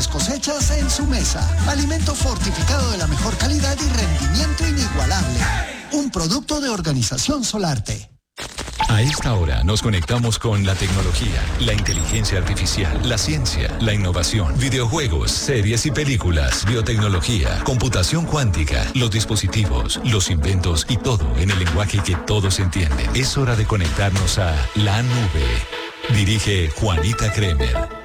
mejores cosechas en su mesa. Alimento fortificado de la mejor calidad y rendimiento inigualable. Un producto de Organización Solarte. A esta hora nos conectamos con la tecnología, la inteligencia artificial, la ciencia, la innovación, videojuegos, series y películas, biotecnología, computación cuántica, los dispositivos, los inventos y todo en el lenguaje que todos entienden. Es hora de conectarnos a la nube. Dirige Juanita Kremer.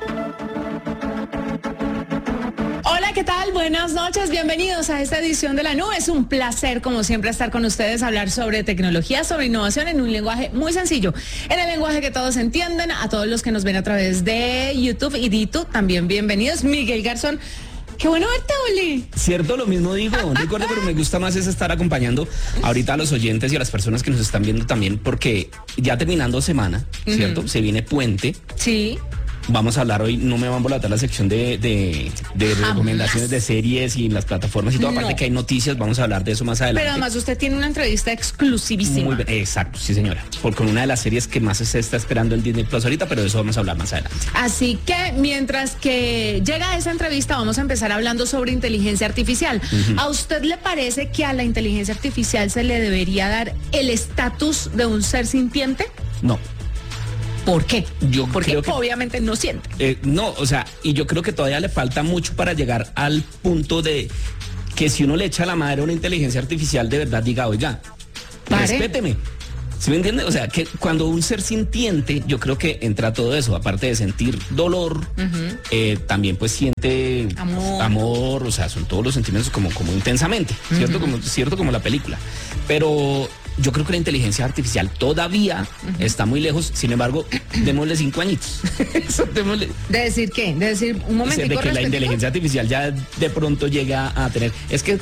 ¿Qué tal? Buenas noches, bienvenidos a esta edición de La Nube. Es un placer, como siempre, estar con ustedes, hablar sobre tecnología, sobre innovación en un lenguaje muy sencillo, en el lenguaje que todos entienden. A todos los que nos ven a través de YouTube y Dito, también bienvenidos. Miguel Garzón, qué bueno verte, Oli. Cierto, lo mismo digo, recuerdo, pero me gusta más es estar acompañando ahorita a los oyentes y a las personas que nos están viendo también, porque ya terminando semana, ¿cierto? Se viene puente. Sí. Vamos a hablar hoy, no me van a volatar la sección de recomendaciones de series y las plataformas y todo, aparte que hay noticias, vamos a hablar de eso más adelante. Pero además usted tiene una entrevista exclusivísima. Muy bien, exacto, sí señora, con una de las series que más se está esperando en Disney Plus ahorita, pero de eso vamos a hablar más adelante. Así que mientras que llega esa entrevista, vamos a empezar hablando sobre inteligencia artificial. ¿A usted le parece que a la inteligencia artificial se le debería dar el estatus de un ser sintiente? No. ¿Por qué? Porque obviamente no siente. No, o sea, y yo creo que todavía le falta mucho para llegar al punto de que si uno le echa la madre a una inteligencia artificial, de verdad diga, oiga, respéteme. ¿Sí me entiende? O sea, que cuando un ser sintiente, yo creo que entra todo eso, aparte de sentir dolor, también pues siente amor, o sea, son todos los sentimientos como intensamente, ¿cierto? Como la película. Pero yo creo que la inteligencia artificial todavía está muy lejos, sin embargo, démosle 5 añitos. ¿De decir qué? ¿De decir un momentico? De que la inteligencia artificial ya de pronto llega a tener... Es que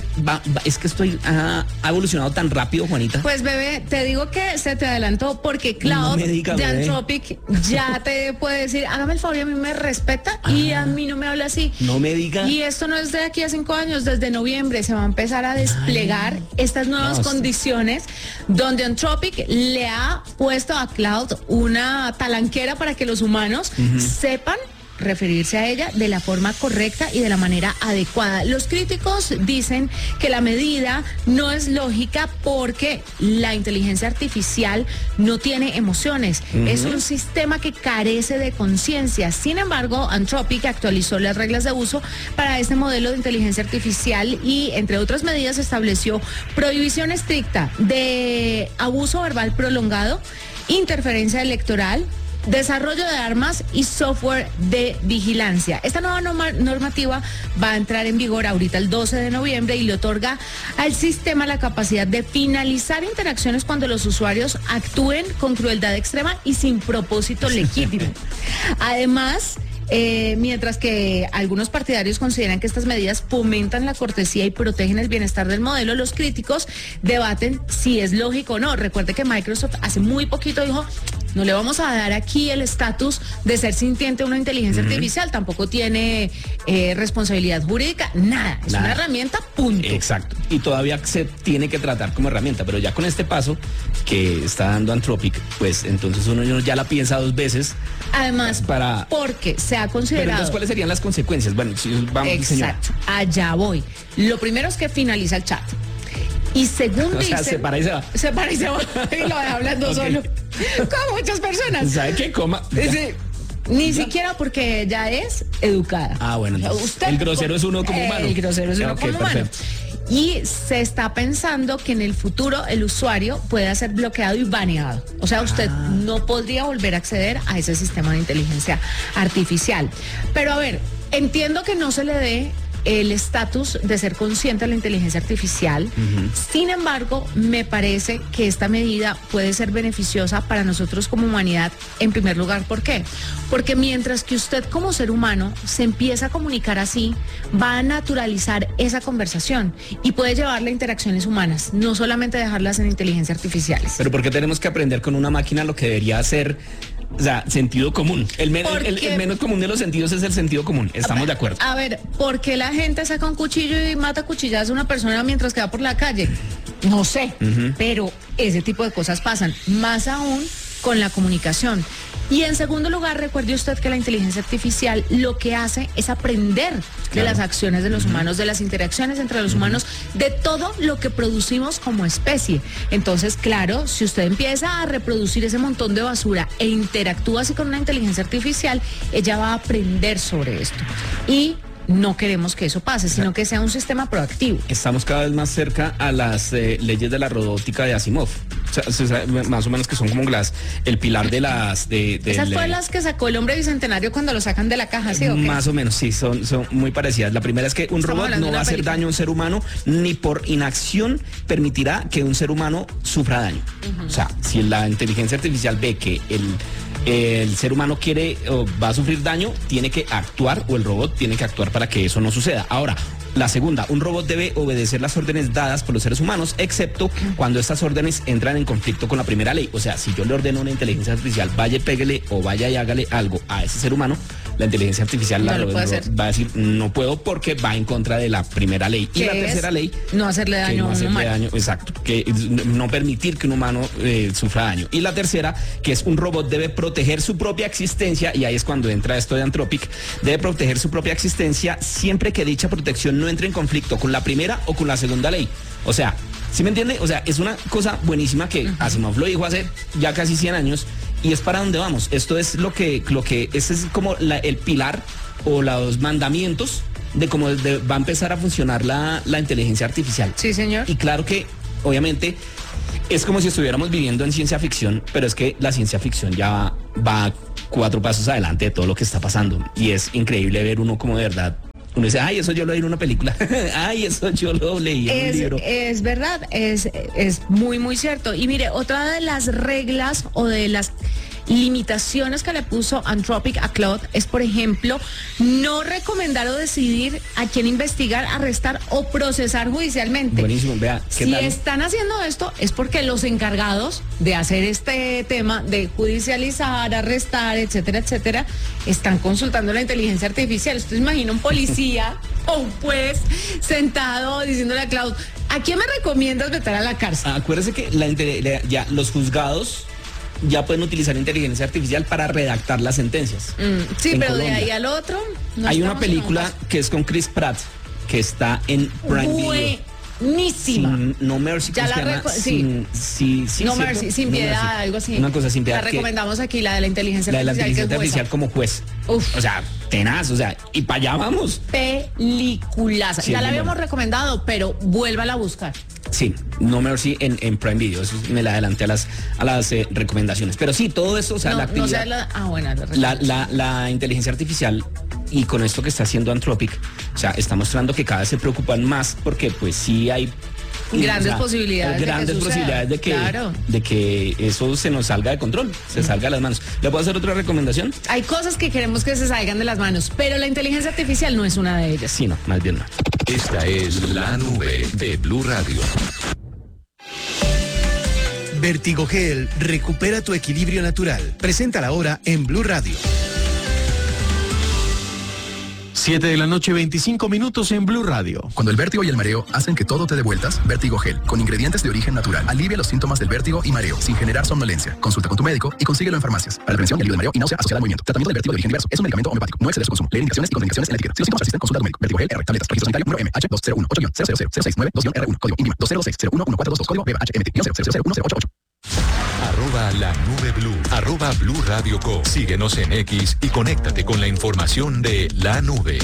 ha evolucionado tan rápido, Juanita. Pues, bebé, te digo que se te adelantó porque Cloud de Anthropic ya te puede decir, hágame el favor y a mí me respeta y a mí no me habla así. No me diga. Y esto no es de aquí a 5 años, desde noviembre se va a empezar a desplegar estas nuevas condiciones donde Anthropic le ha puesto a Cloud una talanquera para que los humanos sepan referirse a ella de la forma correcta y de la manera adecuada. Los críticos dicen que la medida no es lógica porque la inteligencia artificial no tiene emociones. Es un sistema que carece de conciencia. Sin embargo, Anthropic actualizó las reglas de uso para este modelo de inteligencia artificial y, entre otras medidas, estableció prohibición estricta de abuso verbal prolongado, interferencia electoral, desarrollo de armas y software de vigilancia. Esta nueva normativa va a entrar en vigor ahorita el 12 de noviembre y le otorga al sistema la capacidad de finalizar interacciones cuando los usuarios actúen con crueldad extrema y sin propósito legítimo. Además, mientras que algunos partidarios consideran que estas medidas fomentan la cortesía y protegen el bienestar del modelo, los críticos debaten si es lógico o no. Recuerde que Microsoft hace muy poquito dijo, no le vamos a dar aquí el estatus de ser sintiente a una inteligencia artificial, tampoco tiene responsabilidad jurídica, nada, es una herramienta, punto. Exacto, y todavía se tiene que tratar como herramienta, pero ya con este paso que está dando Anthropic, pues entonces uno ya la piensa 2 veces. Además, porque se ha considerado... Pero entonces, ¿cuáles serían las consecuencias? Bueno, si vamos, exacto, allá voy. Lo primero es que finaliza el chat. Y segundo, se para y se va. Se para y se va y lo deja hablando solo. Como muchas personas. ¿Sabe qué? Coma. Sí. Ni siquiera porque ella es educada. Ah, bueno. El grosero es uno como humano. El grosero es uno como humano. Y se está pensando que en el futuro el usuario pueda ser bloqueado y baneado. O sea, usted no podría volver a acceder a ese sistema de inteligencia artificial. Pero a ver, entiendo que no se le dé el estatus de ser consciente de la inteligencia artificial. Sin embargo, me parece que esta medida puede ser beneficiosa para nosotros como humanidad. En primer lugar, ¿por qué? Porque mientras que usted como ser humano se empieza a comunicar así, va a naturalizar esa conversación y puede llevarle a interacciones humanas, no solamente dejarlas en inteligencia artificiales. Pero ¿por qué tenemos que aprender con una máquina lo que debería ser? O sea, sentido común. El menos común de los sentidos es el sentido común. Estamos de acuerdo. A ver, ¿por qué la gente saca un cuchillo y mata cuchilladas a una persona mientras que va por la calle? No sé, pero ese tipo de cosas pasan. Más aún con la comunicación. Y en segundo lugar, recuerde usted que la inteligencia artificial lo que hace es aprender de las acciones de los humanos, de las interacciones entre los humanos, de todo lo que producimos como especie. Entonces, claro, si usted empieza a reproducir ese montón de basura e interactúa así con una inteligencia artificial, ella va a aprender sobre esto. Y no queremos que eso pase, sino que sea un sistema proactivo. Estamos cada vez más cerca a las leyes de la robótica de Asimov. O sea, más o menos que son como el pilar de las... Esas fueron las que sacó el hombre bicentenario cuando lo sacan de la caja, ¿sí o qué? Más o menos, sí, son muy parecidas. La primera es que un robot no va a hacer daño a un ser humano, ni por inacción permitirá que un ser humano sufra daño. O sea, si la inteligencia artificial ve que el ser humano quiere o va a sufrir daño, tiene que actuar, o el robot tiene que actuar para que eso no suceda. Ahora, la segunda, un robot debe obedecer las órdenes dadas por los seres humanos, excepto cuando estas órdenes entran en conflicto con la primera ley. O sea, si yo le ordeno a una inteligencia artificial, vaya y pégale o vaya y hágale algo a ese ser humano, la inteligencia artificial va a decir, no puedo, porque va en contra de la primera ley. Y la tercera ley, no hacerle daño a un humano. Exacto, que no permitir que un humano sufra daño. Y la tercera, que es un robot debe proteger su propia existencia, y ahí es cuando entra esto de Anthropic, debe proteger su propia existencia siempre que dicha protección no entre en conflicto con la primera o con la segunda ley. O sea, ¿sí me entiende? O sea, es una cosa buenísima que Asimov lo dijo hace ya casi 100 años, y es para dónde vamos. Esto es lo que ese es como el pilar o los mandamientos de cómo va a empezar a funcionar la inteligencia artificial. Sí, señor. Y claro que, obviamente, es como si estuviéramos viviendo en ciencia ficción, pero es que la ciencia ficción ya va 4 pasos adelante de todo lo que está pasando. Y es increíble ver uno como de verdad. Uno dice, ay, eso yo lo leí en una película. Ay, eso yo lo leí en un libro. Es verdad, es muy, muy cierto. Y mire, otra de las reglas o de las limitaciones que le puso Anthropic a Claude es, por ejemplo, no recomendar o decidir a quién investigar, arrestar o procesar judicialmente. Buenísimo, vea. Si están haciendo esto es porque los encargados de hacer este tema de judicializar, arrestar, etcétera, etcétera, están consultando la inteligencia artificial. Usted imagina un policía o un juez sentado diciéndole a Claude, ¿a quién me recomiendas meter a la cárcel? Acuérdese que ya los juzgados ya pueden utilizar inteligencia artificial para redactar las sentencias. Sí, pero Colombia, de ahí al otro. No hay una película que es con Chris Pratt, que está en Prime Video. Buenísima. No Mercy, ya la No Mercy, sin piedad, algo así. Una cosa sin piedad. La recomendamos aquí, la de la inteligencia artificial. La de la inteligencia artificial como juez. Uf. O sea, tenaz, o sea, y para allá vamos. Peliculaza. Sí, ya la habíamos recomendado, pero vuélvala a buscar. Sí, No Mercy en Prime Video. Eso me la adelanté a las recomendaciones. Pero sí, todo eso, o sea, la actividad. La inteligencia artificial, y con esto que está haciendo Anthropic, o sea, está mostrando que cada vez se preocupan más, porque pues sí hay grandes posibilidades de que eso se nos salga de control, se salga de las manos. ¿Le puedo hacer otra recomendación? Hay cosas que queremos que se salgan de las manos, pero la inteligencia artificial no es una de ellas. Sí, no, más bien no. Esta es La Nube de Blue Radio. Vertigogel recupera tu equilibrio natural. Preséntala ahora en Blue Radio. 7:25 p.m. en Blue Radio. Cuando el vértigo y el mareo hacen que todo te dé vueltas, Vertigogel, con ingredientes de origen natural, alivia los síntomas del vértigo y mareo sin generar somnolencia. Consulta con tu médico y consíguelo en farmacias. Para la prevención y alivio de mareo y náusea asociada al movimiento. Tratamiento del vértigo de origen diverso. Es un medicamento homeopático. No exceder su consumo. Leer indicaciones y contraindicaciones en la etiqueta. Si los síntomas persisten, consulta a tu médico. Vertigogel R. Tabletas. Registro sanitario número MH2018-0000692-R1. Código INVIMA 202601422. Código BHMT-000010888. @La Nube Blue, @Blue Radio Co. Síguenos en X y conéctate con la información de La Nube.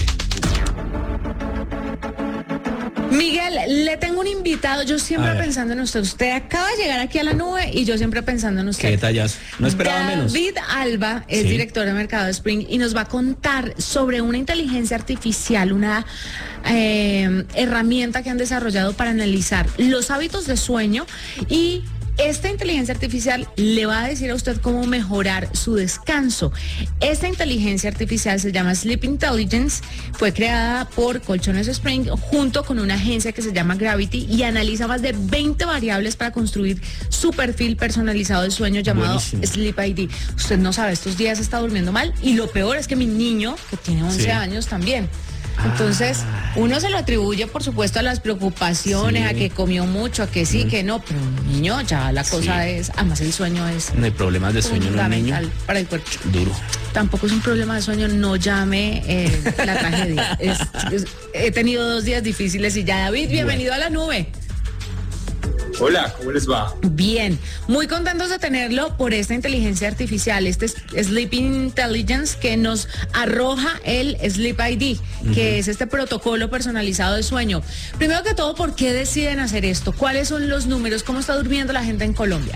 Miguel, le tengo un invitado, yo siempre pensando en usted. Usted acaba de llegar aquí a La Nube y yo siempre pensando en usted. Qué detalles, no esperaba menos. David Alba es director de mercado de Spring y nos va a contar sobre una inteligencia artificial, una herramienta que han desarrollado para analizar los hábitos de sueño, y esta inteligencia artificial le va a decir a usted cómo mejorar su descanso. Esta inteligencia artificial se llama Sleep Intelligence, fue creada por Colchones Spring junto con una agencia que se llama Gravity y analiza más de 20 variables para construir su perfil personalizado de sueño llamado Sleep ID. Usted no sabe, estos días está durmiendo mal y lo peor es que mi niño, que tiene 11 años también. Entonces, uno se lo atribuye, por supuesto, a las preocupaciones, Sí. a que comió mucho, a que sí, que no, pero niño, ya la cosa es, además el sueño es No hay problemas de sueño en un niño. fundamental para el cuerpo. Duro. Tampoco es un problema de sueño, no llame la tragedia. He tenido 2 días difíciles y ya. David, bienvenido a la nube. Hola, ¿cómo les va? Bien, muy contentos de tenerlo por esta inteligencia artificial, este es Sleep Intelligence que nos arroja el Sleep ID, que es este protocolo personalizado de sueño. Primero que todo, ¿por qué deciden hacer esto? ¿Cuáles son los números? ¿Cómo está durmiendo la gente en Colombia?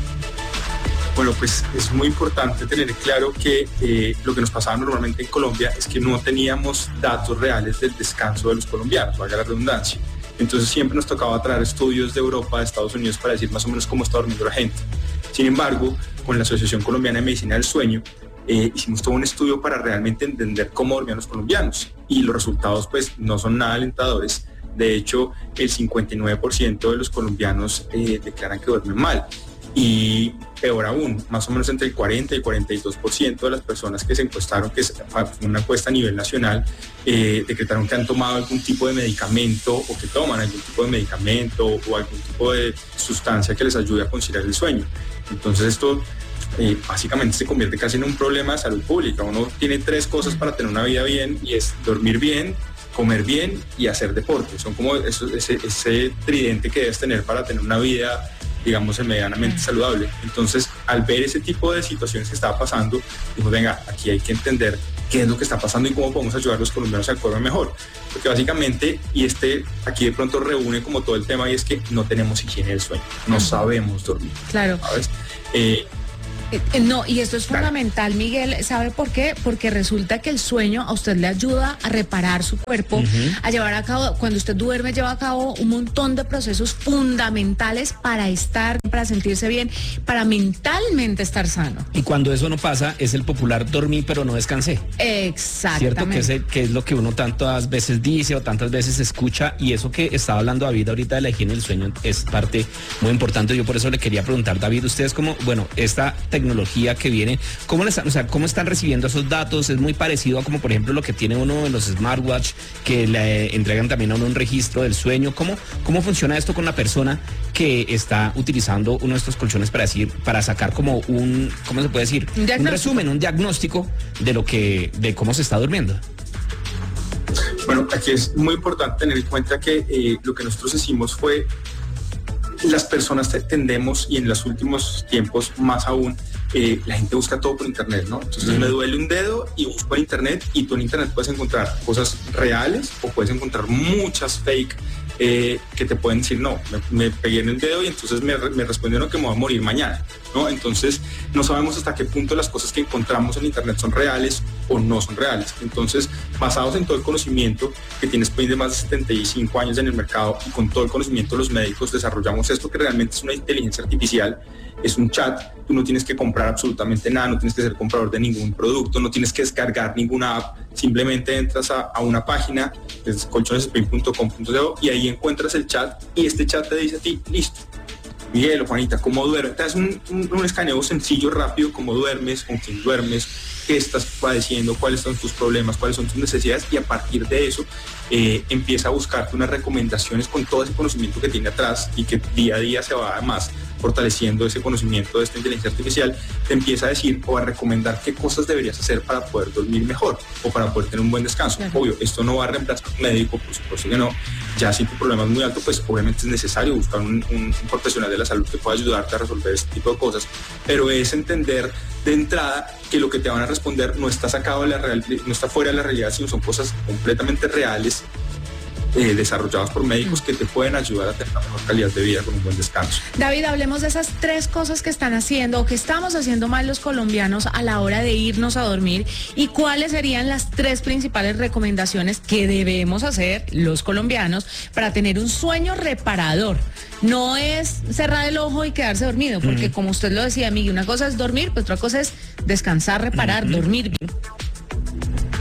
Bueno, pues es muy importante tener claro que lo que nos pasaba normalmente en Colombia es que no teníamos datos reales del descanso de los colombianos, valga la redundancia. Entonces siempre nos tocaba traer estudios de Europa, de Estados Unidos, para decir más o menos cómo está durmiendo la gente. Sin embargo, con la Asociación Colombiana de Medicina del Sueño, hicimos todo un estudio para realmente entender cómo dormían los colombianos. Y los resultados pues no son nada alentadores. De hecho, el 59% de los colombianos declaran que duermen mal. Y peor aún, más o menos entre el 40 y 42% de las personas que se encuestaron, que es una encuesta a nivel nacional, decretaron que han tomado algún tipo de medicamento o que toman algún tipo de medicamento o algún tipo de sustancia que les ayude a conciliar el sueño. Entonces esto básicamente se convierte casi en un problema de salud pública. Uno tiene 3 cosas para tener una vida bien y es dormir bien, comer bien y hacer deporte. Son como ese tridente que debes tener para tener una vida, digamos, medianamente saludable. Entonces, al ver ese tipo de situaciones que estaba pasando, dijimos, venga, aquí hay que entender qué es lo que está pasando y cómo podemos ayudar a los colombianos a dormir mejor. Porque básicamente, aquí de pronto reúne como todo el tema, y es que no tenemos higiene del sueño, no sabemos dormir. Claro. ¿Sabes? No, y esto es fundamental, Miguel. ¿Sabe por qué? Porque resulta que el sueño a usted le ayuda a reparar su cuerpo, a llevar a cabo, cuando usted duerme, lleva a cabo un montón de procesos fundamentales para para sentirse bien, para mentalmente estar sano. Y cuando eso no pasa, es el popular dormí pero no descansé. Exactamente. Cierto, que es lo que uno tantas veces dice o tantas veces escucha, y eso que estaba hablando David ahorita de la higiene del sueño es parte muy importante. Yo por eso le quería preguntar, David, ustedes como, bueno, esta tecnología que viene, ¿cómo están recibiendo esos datos? Es muy parecido a como por ejemplo lo que tiene uno en los smartwatch, que le entregan también a uno un registro del sueño. ¿Cómo funciona esto con la persona que está utilizando uno de estos colchones para sacar como ¿cómo se puede decir? Un resumen, un diagnóstico de cómo se está durmiendo? Bueno, aquí es muy importante tener en cuenta que lo que nosotros hicimos fue, las personas tendemos, y en los últimos tiempos más aún, la gente busca todo por internet, ¿no? Entonces me duele un dedo y busco en internet, y tú en internet puedes encontrar cosas reales o puedes encontrar muchas fake que te pueden decir, no, me pegué en el dedo y entonces me respondieron que me voy a morir mañana, ¿no? Entonces no sabemos hasta qué punto las cosas que encontramos en internet son reales o no son reales. Entonces, basados en todo el conocimiento que tiene Spain de más de 75 años en el mercado, y con todo el conocimiento de los médicos, desarrollamos esto que realmente es una inteligencia artificial. Es un chat, tú no tienes que comprar absolutamente nada, no tienes que ser comprador de ningún producto, no tienes que descargar ninguna app, simplemente entras a una página, es colchonesespain.com.co, y ahí encuentras el chat, y este chat te dice a ti, listo, Miguel o Juanita, ¿cómo duermes? Te das un escaneo sencillo, rápido, cómo duermes, con quién duermes, qué estás padeciendo, cuáles son tus problemas, cuáles son tus necesidades, y a partir de eso empieza a buscarte unas recomendaciones con todo ese conocimiento que tiene atrás, y que día a día se va además fortaleciendo ese conocimiento de esta inteligencia artificial. Te empieza a decir o a recomendar qué cosas deberías hacer para poder dormir mejor o para poder tener un buen descanso. Claro. Obvio, esto no va a reemplazar a un médico, por supuesto que no. Ya si tu problema es muy alto, pues obviamente es necesario buscar un profesional de la salud que pueda ayudarte a resolver este tipo de cosas, pero es entender de entrada que lo que te van a responder no está sacado de la realidad, no está fuera de la realidad, sino son cosas completamente reales, desarrollados por médicos que te pueden ayudar a tener una mejor calidad de vida con un buen descanso. David, hablemos de esas 3 cosas que están haciendo o que estamos haciendo mal los colombianos a la hora de irnos a dormir, y cuáles serían las 3 principales recomendaciones que debemos hacer los colombianos para tener un sueño reparador. No es cerrar el ojo y quedarse dormido, porque como usted lo decía, Miguel, una cosa es dormir, pues otra cosa es descansar, reparar, dormir bien.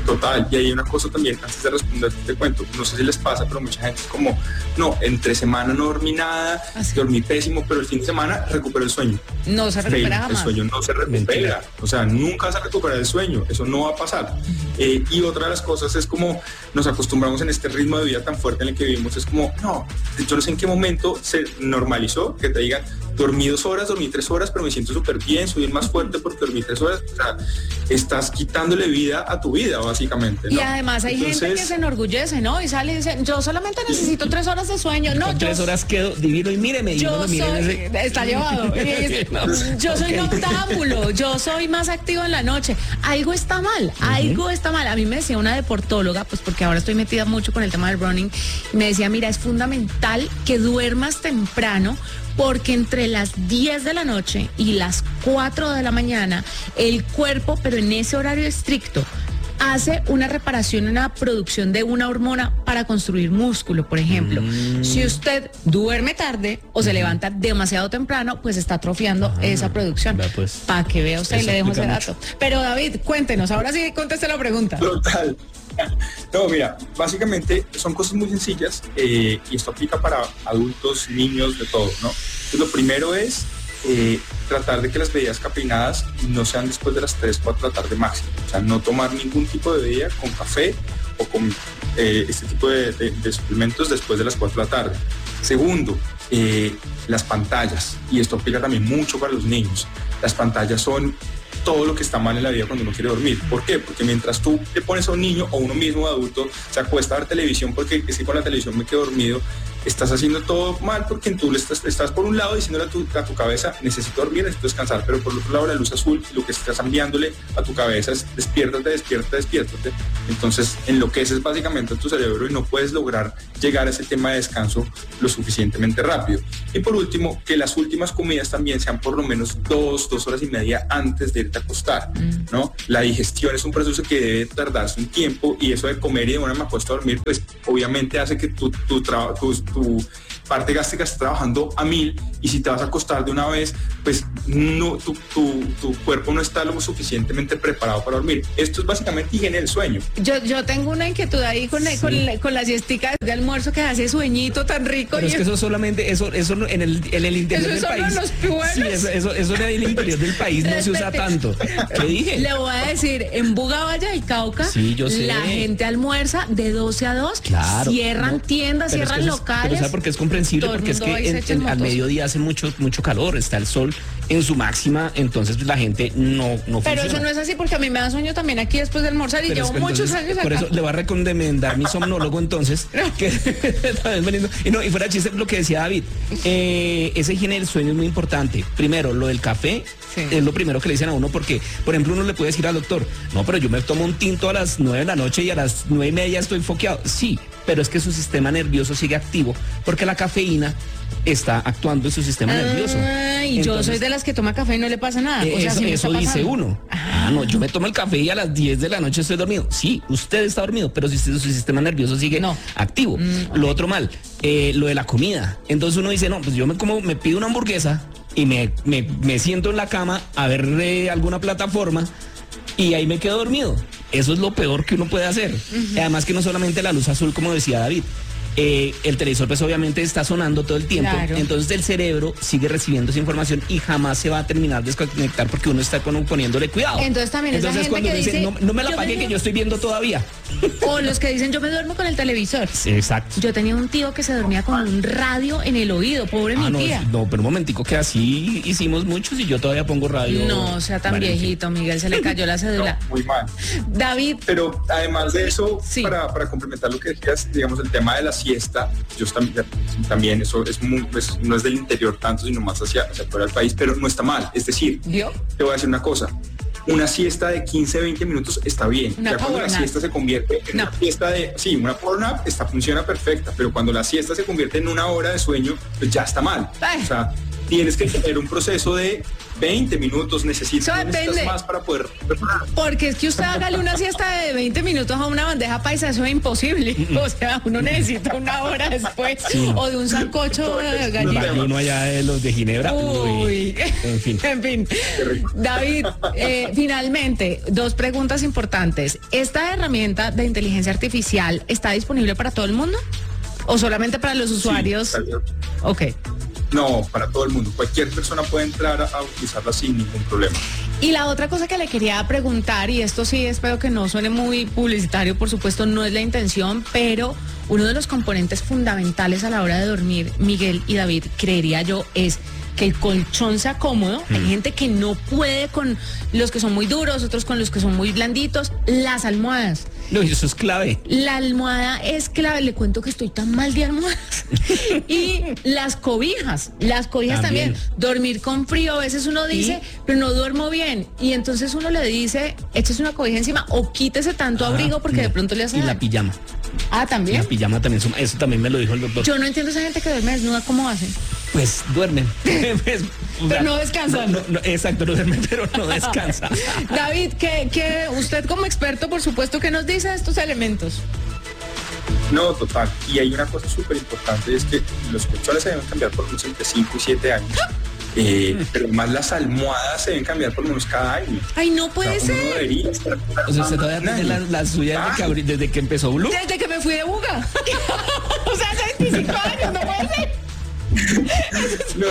Total, y hay una cosa también, antes de responder te cuento, no sé si les pasa, pero mucha gente es como, no, entre semana no dormí nada, dormí pésimo, pero el fin de semana recupero el sueño. No se recupera jamás. El sueño no se recupera, o sea, nunca vas a recuperar el sueño, eso no va a pasar. Y otra de las cosas es como nos acostumbramos en este ritmo de vida tan fuerte en el que vivimos, es como, no, yo no sé en qué momento se normalizó que te digan, dormí 2 horas, dormí 3 horas, pero me siento súper bien, soy el más fuerte porque dormí 3 horas. O sea, estás quitándole vida a tu vida, básicamente, ¿no? Y además hay gente que se enorgullece, ¿no? Y sale y dice, yo solamente necesito 3 horas de sueño. No, con 3 horas quedo divino y míreme. Está llevado. Yo soy noctámbulo, yo soy más activo en la noche. Algo está mal, algo está mal. A mí me decía una deportóloga, pues porque ahora estoy metida mucho con el tema del running, y me decía, mira, es fundamental que duermas temprano, porque entre las 10 de la noche y las 4 de la mañana, el cuerpo, pero en ese horario estricto, hace una reparación, una producción de una hormona para construir músculo, por ejemplo. Si usted duerme tarde o se levanta demasiado temprano, pues está atrofiando esa producción. Pues, para que vea usted, le dejo ese dato. Pero David, cuéntenos, ahora sí conteste la pregunta. Total. No, mira, básicamente son cosas muy sencillas y esto aplica para adultos, niños, de todo, ¿no? Entonces, lo primero es tratar de que las bebidas cafeinadas no sean después de las 3, 4 de la tarde máximo. O sea, no tomar ningún tipo de bebida con café o con este tipo de suplementos después de las 4 de la tarde. Segundo, las pantallas, y esto aplica también mucho para los niños. Las pantallas son todo lo que está mal en la vida cuando uno quiere dormir. ¿Por qué? Porque mientras tú le pones a un niño o uno mismo adulto se acuesta a ver televisión porque es que con la televisión me quedo dormido, estás haciendo todo mal porque tú le estás por un lado diciéndole a tu cabeza, necesito dormir, necesito descansar, pero por el otro lado la luz azul, lo que estás enviándole a tu cabeza es despiértate. Entonces enloqueces básicamente a tu cerebro y no puedes lograr llegar a ese tema de descanso lo suficientemente rápido. Y por último, que las últimas comidas también sean por lo menos 2 horas y media antes de irte a acostar, ¿no? La digestión es un proceso que debe tardarse un tiempo, y eso de comer y de una me acuesto a dormir, pues obviamente hace que tu parte gástrica está trabajando a 1000, y si te vas a acostar de una vez, pues no, tu cuerpo no está lo suficientemente preparado para dormir. Esto es básicamente higiene del sueño. Yo tengo una inquietud ahí con la siestica de almuerzo, que hace sueñito tan rico. Pero es que eso solamente, eso en el interior del país. Sí, eso en el interior del país no se usa tanto. ¿Qué dije? Le voy a decir, en Buga, Valle del Cauca, sí, yo sé, la gente almuerza de 12 a 2, claro, cierran tiendas, cierran locales. Pero ¿sabe por qué es comprensible? Porque es que al mediodía hace mucho calor, está el sol en su máxima, entonces pues, la gente no Pero funciona. Eso no es así, porque a mí me da sueño también aquí después de almorzar, y llevo muchos años acá. Por eso le voy a recomendar mi somnólogo entonces, que y fuera de chiste lo que decía David, esa higiene del sueño es muy importante. Primero, lo del café, sí, es lo primero que le dicen a uno, porque, por ejemplo, uno le puede decir al doctor, no, pero yo me tomo un tinto a las 9 de la noche y a las 9:30 estoy foqueado. Sí, pero es que su sistema nervioso sigue activo, porque la cafeína está actuando en su sistema nervioso. Y entonces, yo soy de las que toma café y no le pasa nada. O sea, eso dice uno. No, yo me tomo el café y a las 10 de la noche estoy dormido. Sí, usted está dormido, pero si su sistema nervioso sigue activo. Lo otro mal, lo de la comida. Entonces uno dice, no, pues yo me pido una hamburguesa y me siento en la cama a ver alguna plataforma y ahí me quedo dormido. Eso es lo peor que uno puede hacer. Además que no solamente la luz azul, como decía David, el televisor pues obviamente está sonando todo el tiempo, claro. Entonces el cerebro sigue recibiendo esa información y jamás se va a terminar de desconectar porque uno está poniéndole cuidado. Entonces también esa gente cuando que dice, no me la pague que yo estoy viendo todavía. O los que dicen, yo me duermo con el televisor. Sí, exacto. Yo tenía un tío que se dormía con un radio en el oído, pobre mi tía. No, pero un momentico, que así hicimos muchos y yo todavía pongo radio. No, o sea, tan viejito, Miguel, se le cayó la cédula. No, muy mal. David. Pero además de eso, sí, para complementar lo que decías, digamos, el tema de la siesta, yo también eso no es del interior tanto, sino más hacia fuera del país, pero no está mal. Es decir, te voy a decir una cosa. Una siesta de 15, 20 minutos está bien. Ya cuando la siesta se convierte en una siesta una power nap funciona perfecta, pero cuando la siesta se convierte en 1 hora de sueño, pues ya está mal. O sea, tienes que tener un proceso de 20 minutos, necesitas más para poder preparar. Porque es que usted hágale una siesta de 20 minutos a una bandeja paisa, eso es imposible. O sea, uno necesita una hora después, o de un sancocho de gallina. Uno allá de los de Ginebra. Uy. En fin. En fin. David, finalmente, 2 preguntas importantes. ¿Esta herramienta de inteligencia artificial está disponible para todo el mundo? ¿O solamente para los usuarios? Sí, ok. No, para todo el mundo. Cualquier persona puede entrar a utilizarla sin ningún problema. Y la otra cosa que le quería preguntar, y esto sí espero que no suene muy publicitario, por supuesto no es la intención, pero uno de los componentes fundamentales a la hora de dormir, Miguel y David, creería yo, es que el colchón sea cómodo. Hay gente que no puede con los que son muy duros, otros con los que son muy blanditos. Las almohadas. No, eso es clave. La almohada es clave. Le cuento que estoy tan mal de almohadas. Y las cobijas también. Dormir con frío, a veces uno dice, pero no duermo bien. Y entonces uno le dice, échese una cobija encima o quítese tanto abrigo porque de pronto le hace Y daño. la pijama. Ah, ¿también? La pijama también, eso también me lo dijo el doctor. Yo no entiendo esa gente que duerme desnuda, ¿cómo hacen? Pues duermen. Pues, pero no descansan. Exacto, no duermen, pero no descansa. David, que usted como experto, por supuesto, ¿qué nos dice de estos elementos? No, total. Y hay una cosa súper importante, es que los colchones se deben cambiar por unos entre 5 y 7 años. Pero además las almohadas se deben cambiar por lo menos cada año. Ay, no puede ser. O sea, usted todavía tiene la suya desde que empezó Blue. Desde que me fui de Buga. O sea, hace 25 años, no puede ser. No.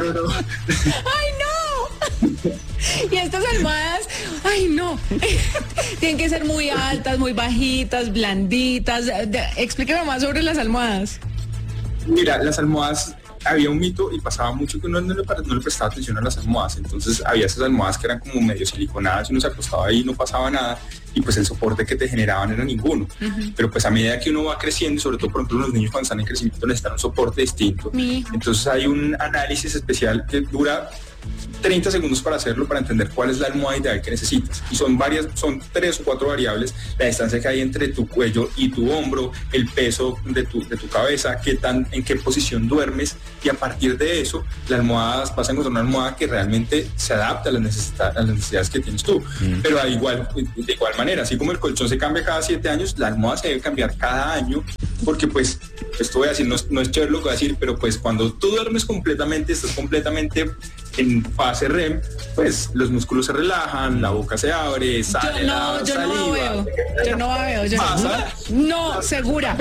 ¡Ay, no! Y estas almohadas, ¡ay, no! Tienen que ser muy altas, muy bajitas, blanditas. Explíqueme más sobre las almohadas. Mira, las almohadas, había un mito y pasaba mucho que uno no le prestaba atención a las almohadas. Entonces había esas almohadas que eran como medio siliconadas y uno se acostaba ahí y no pasaba nada. Y pues el soporte que te generaban era ninguno. Pero pues a medida que uno va creciendo, sobre todo por ejemplo los niños cuando están en crecimiento necesitan un soporte distinto. Entonces hay un análisis especial que dura 30 segundos para hacerlo, para entender cuál es la almohada ideal que necesitas. Y son 3 o 4 variables: la distancia que hay entre tu cuello y tu hombro, el peso de tu cabeza, en qué posición duermes, y a partir de eso vas a encontrar una almohada que realmente se adapta a las necesidades que tienes tú. Pero de igual manera, así como el colchón se cambia cada 7 años, la almohada se debe cambiar cada año, porque pues esto voy a decir, no es chévere lo que voy a decir, pero pues cuando tú duermes completamente, estás completamente en fase REM, pues los músculos se relajan, la boca se abre, sale la saliva. Yo no veo. No, segura.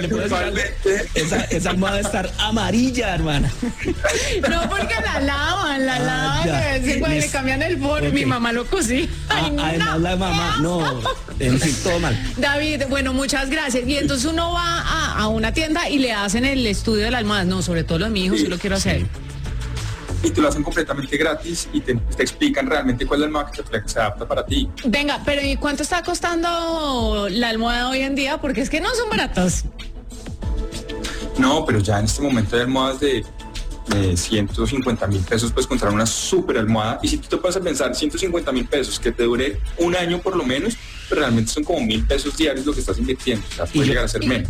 Esa almohada debe estar amarilla, hermana. No, porque la lavan, le cambian el borde. Mi mamá lo cosí. Además la mamá, no, en fin, todo mal. David, bueno, muchas gracias. Y entonces uno va a una tienda y le hacen el estudio de la almohada. No, sobre todo los mi hijo, sí lo quiero hacer. Y te lo hacen completamente gratis y te explican realmente cuál es la almohada que se adapta para ti. Venga, pero ¿y cuánto está costando la almohada hoy en día? Porque es que no son baratas. No, pero ya en este momento hay almohadas de 150,000 pesos, puedes encontrar una super almohada. Y si tú te vas a pensar 150,000 pesos que te dure un año por lo menos, pero realmente son como 1,000 pesos diarios lo que estás invirtiendo. O sea, puede llegar a ser menos.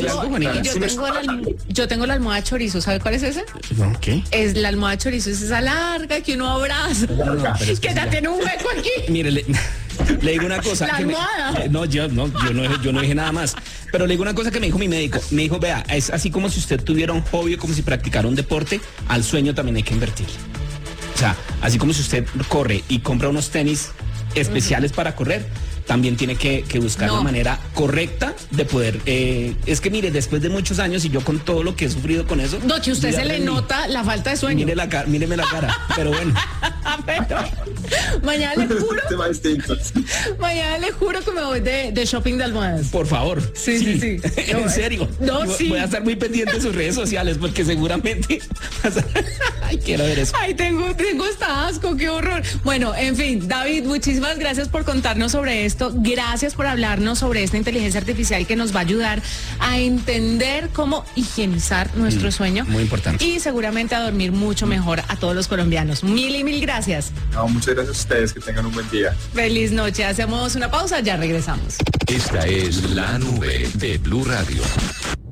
Yo tengo la almohada chorizo. ¿Sabe cuál es ese? ¿Qué? Es la almohada chorizo, es esa larga que uno abraza. Que ya tiene un hueco aquí. Mire, le digo una cosa. La almohada. Yo no dije nada más. Pero le digo una cosa que me dijo mi médico. Me dijo, vea, es así como si usted tuviera un hobby, como si practicara un deporte, al sueño también hay que invertir. O sea, así como si usted corre y compra unos tenis especiales para correr, también tiene que buscar la manera correcta de poder. Es que mire, después de muchos años y yo con todo lo que he sufrido con eso. No, que usted se le nota la falta de sueño. Míreme la cara, pero bueno. Pero mañana le juro. Mañana le juro que me voy de shopping de almohadas. Por favor. Sí. En serio. Voy a estar muy pendiente de sus redes sociales porque seguramente. Ay, quiero ver eso. Ay, tengo hasta asco, qué horror. Bueno, en fin, David, muchísimas gracias por contarnos sobre esto. Gracias por hablarnos sobre esta inteligencia artificial que nos va a ayudar a entender cómo higienizar nuestro sueño. Muy importante. Y seguramente a dormir mucho mejor a todos los colombianos. Mil gracias. No, muchas gracias a ustedes, que tengan un buen día. Feliz noche. Hacemos una pausa, ya regresamos. Esta es La Nube de Blue Radio.